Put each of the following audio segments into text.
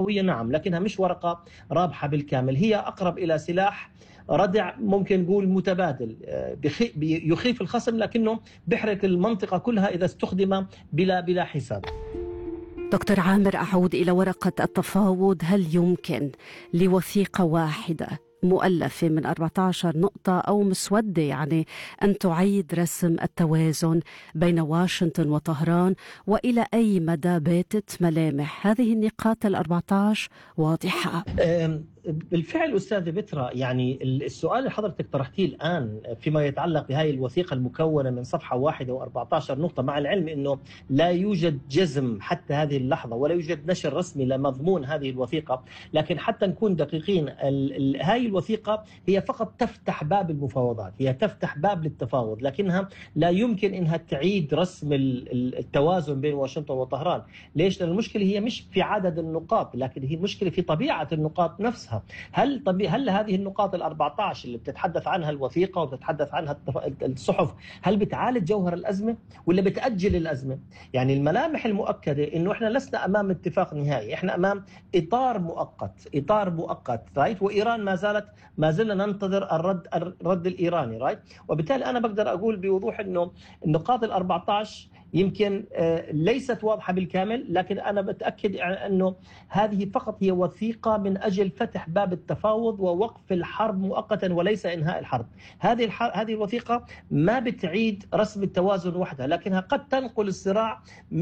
نووية نعم، لكنها مش ورقة رابحة بالكامل، هي أقرب إلى سلاح ردع ممكن نقول متبادل، يخيف الخصم لكنه بيحرق المنطقة كلها إذا استخدم بلا حساب. دكتور عامر، أعود إلى ورقة التفاوض. هل يمكن لوثيقة واحدة مؤلفة من 14 نقطة أو مسودة يعني أن تعيد رسم التوازن بين واشنطن وطهران؟ وإلى أي مدى باتت ملامح هذه النقاط 14 واضحة؟ بالفعل أستاذ بترا، يعني السؤال اللي حضرتك طرحتيه الآن فيما يتعلق بهذه الوثيقة المكونة من صفحة واحدة و14 نقطة، مع العلم أنه لا يوجد جزم حتى هذه اللحظة ولا يوجد نشر رسمي لمضمون هذه الوثيقة، لكن حتى نكون دقيقين هذه الوثيقة هي فقط تفتح باب المفاوضات، هي تفتح باب للتفاوض، لكنها لا يمكن أنها تعيد رسم التوازن بين واشنطن وطهران. ليش؟ لأن المشكلة هي مش في عدد النقاط، لكن هي المشكلة في طبيعة النقاط نفسها. هل هذه النقاط ال14 اللي بتتحدث عنها الوثيقة وبتتحدث عنها الصحف هل بتعالج جوهر الأزمة ولا بتأجل الأزمة؟ يعني الملامح المؤكدة إنه إحنا لسنا أمام اتفاق نهائي، إحنا أمام إطار مؤقت رايت، وإيران ما زلنا ننتظر الرد الإيراني رايت. وبالتالي أنا بقدر أقول بوضوح إنه النقاط ال14 يمكن ليست واضحة بالكامل، لكن أنا بتأكد أنه هذه فقط هي وثيقة من أجل فتح باب التفاوض ووقف الحرب مؤقتا وليس إنهاء الحرب. هذه الوثيقة ما بتعيد رسم التوازن وحدها، لكنها قد تنقل الصراع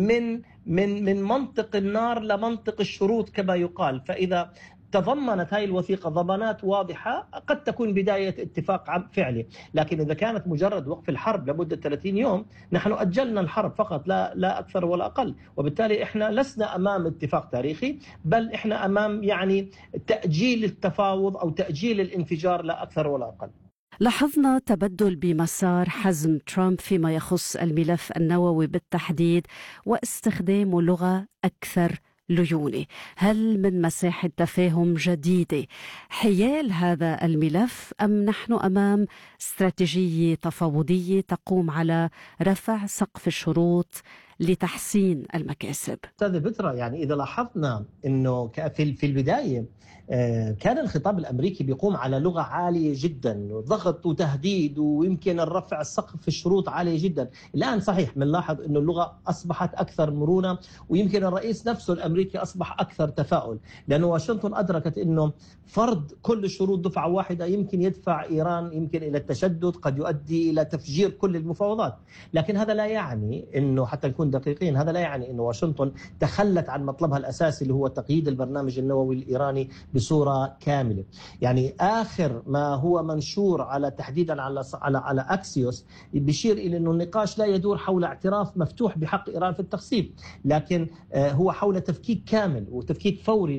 من منطق النار لمنطق الشروط كما يقال. فإذا تضمنت هذه الوثيقة ضمانات واضحة قد تكون بداية اتفاق فعلي، لكن إذا كانت مجرد وقف الحرب لمدة 30 يوم نحن أجلنا الحرب فقط، لا أكثر ولا أقل. وبالتالي إحنا لسنا أمام اتفاق تاريخي، بل إحنا أمام يعني تأجيل التفاوض أو تأجيل الانفجار لا أكثر ولا أقل. لاحظنا تبدل بمسار حزم ترامب فيما يخص الملف النووي بالتحديد واستخدام لغة أكثر ليوني. هل من مساحة تفاهم جديدة حيال هذا الملف أم نحن أمام استراتيجية تفاوضية تقوم على رفع سقف الشروط لتحسين المكاسب؟ أستاذ بترا، يعني إذا لاحظنا أنه في البداية كان الخطاب الأمريكي بيقوم على لغة عالية جدا، ضغط وتهديد ويمكن الرفع السقف الشروط عالية جدا. الآن صحيح بنلاحظ أنه اللغة أصبحت أكثر مرونة، ويمكن الرئيس نفسه الأمريكي أصبح أكثر تفاؤل، لأنه واشنطن أدركت أنه فرض كل الشروط دفعة واحدة يمكن يدفع إيران يمكن إلى التشدد، قد يؤدي إلى تفجير كل المفاوضات. لكن هذا لا يعني أنه، حتى نكون دقيقين، هذا لا يعني أنه واشنطن تخلت عن مطلبها الأساسي اللي هو تقييد البرنامج النووي الإيراني بصورة كاملة. يعني آخر ما هو منشور على تحديدا على أكسيوس بيشير إلى أنه النقاش لا يدور حول اعتراف مفتوح بحق إيران في التخصيب، لكن هو حول تفكيك كامل وتفكيك فوري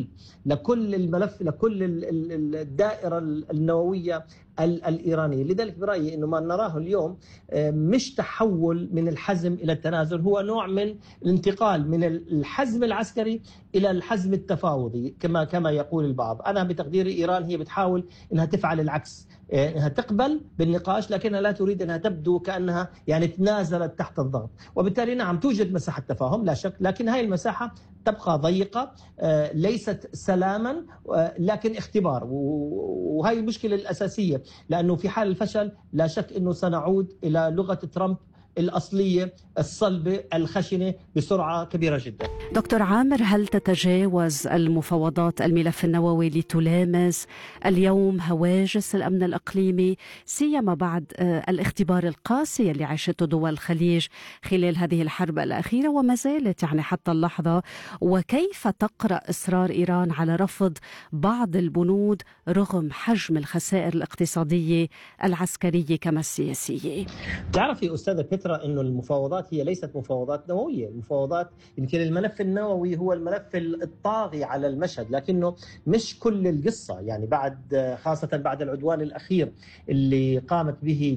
لكل الملف، لكل الدائرة النووية الإيرانية. لذلك برأيي أنه ما نراه اليوم مش تحول من الحزم إلى التنازل، هو نوع من الانتقال من الحزم العسكري إلى الحزم التفاوضي كما يقول البعض. أنا بتقديري إيران هي بتحاول أنها تفعل العكس، أنها تقبل بالنقاش لكنها لا تريد أنها تبدو كأنها يعني تنازلت تحت الضغط. وبالتالي نعم توجد مساحة تفاهم لا شك، لكن هاي المساحة تبقى ضيقة، ليست سلاما لكن اختبار، وهي المشكلة الأساسية، لأنه في حال الفشل لا شك أنه سنعود إلى لغة ترامب الأصلية الصلبة الخشنة بسرعة كبيرة جدا. دكتور عامر، هل تتجاوز المفاوضات الملف النووي لتلامس اليوم هواجس الأمن الإقليمي، سيما بعد الاختبار القاسي اللي عاشته دول الخليج خلال هذه الحرب الأخيرة وما زالت يعني حتى اللحظة؟ وكيف تقرأ إصرار إيران على رفض بعض البنود رغم حجم الخسائر الاقتصادية العسكرية كما السياسية؟ تعرفي أستاذة بترا أنه المفاوضات هي ليست مفاوضات نووية، المفاوضات يمكن الملف النووي هو الملف الطاغي على المشهد، لكنه مش كل القصة. يعني خاصة بعد العدوان الأخير اللي قامت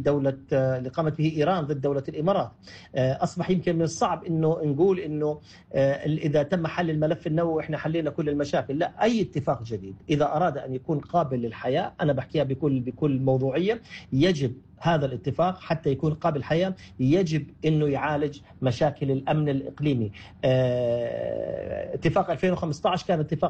به إيران ضد دولة الإمارات، أصبح يمكن من الصعب أنه نقول أنه إذا تم حل الملف النووي إحنا حلينا كل المشاكل. لا، أي اتفاق جديد إذا أراد أن يكون قابل للحياة، أنا بحكيها بكل موضوعية، يجب هذا الاتفاق حتى يكون قابل حياة يجب أنه يعالج مشاكل الأمن الإقليمي. اتفاق 2015 كان اتفاق